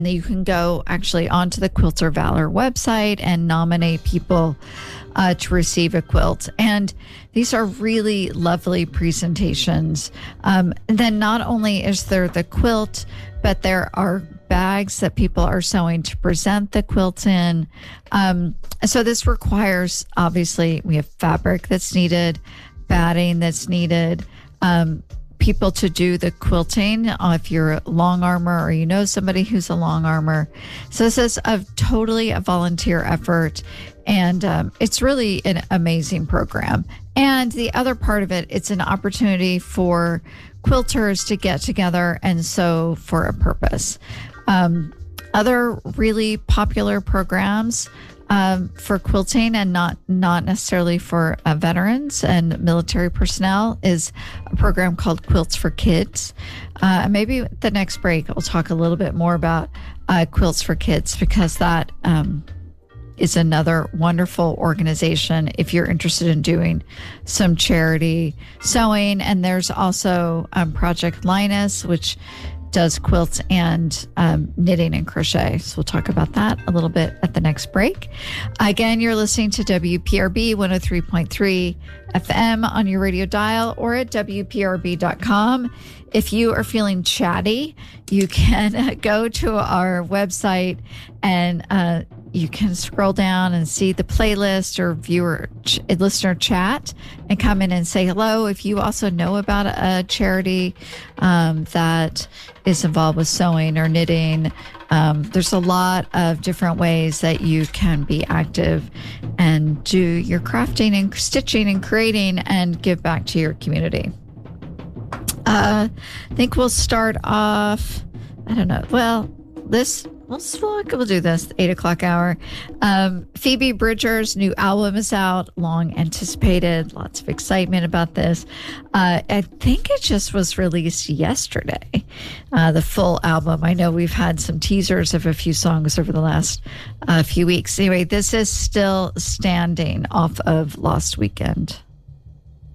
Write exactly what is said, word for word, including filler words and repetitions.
You can go actually onto the Quilter Valor website and nominate people uh, to receive a quilt. And these are really lovely presentations. Um, and then not only is there the quilt, but there are bags that people are sewing to present the quilt in. Um, so this requires, obviously, we have fabric that's needed, batting that's needed, um, people to do the quilting uh, if you're a long armor or you know somebody who's a long armor. So this is a totally a volunteer effort, and um, it's really an amazing program. And the other part of it, it's an opportunity for quilters to get together and sew for a purpose. Um, other really popular programs Um, for quilting, and not not necessarily for uh, veterans and military personnel, is a program called Quilts for Kids. Uh, maybe the next break I'll talk a little bit more about uh, Quilts for Kids, because that um, is another wonderful organization if you're interested in doing some charity sewing. And there's also um, Project Linus, which does quilts and um, knitting and crochet. So we'll talk about that a little bit at the next break. Again, you're listening to W P R B one oh three point three F M on your radio dial or at W P R B dot com. If you are feeling chatty, you can go to our website and uh, you can scroll down and see the playlist or viewer ch- listener chat and come in and say hello. If you also know about a charity um, that is involved with sewing or knitting, um, there's a lot of different ways that you can be active and do your crafting and stitching and creating and give back to your community. Uh, I think we'll start off, I don't know, well, this... Let's, we'll, we'll do this, eight o'clock hour. Um, Phoebe Bridgers' new album is out, long anticipated, lots of excitement about this. Uh, I think it just was released yesterday, uh, the full album. I know we've had some teasers of a few songs over the last uh, few weeks. Anyway, this is Still Standing off of Lost Weekend.